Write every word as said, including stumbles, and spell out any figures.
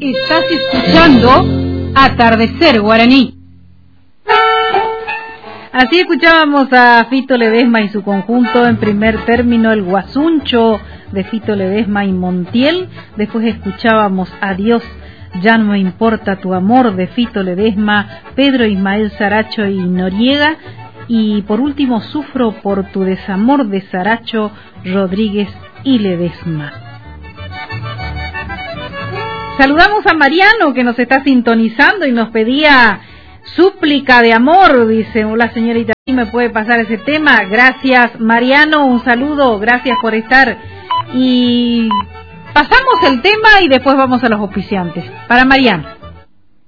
Estás escuchando Atardecer Guaraní. Así escuchábamos a Fito Ledesma y su conjunto, en primer término el Guasuncho de Fito Ledesma y Montiel, después escuchábamos Adiós, ya no me importa tu amor de Fito Ledesma, Pedro Ismael Saracho y Noriega, y por último Sufro por tu desamor de Saracho, Rodríguez y Ledesma. Saludamos a Mariano, que nos está sintonizando y nos pedía súplica de amor, dice, hola señorita, ¿y me puede pasar ese tema? Gracias Mariano, un saludo, gracias por estar, y pasamos el tema y después vamos a los auspiciantes. Para Mariano.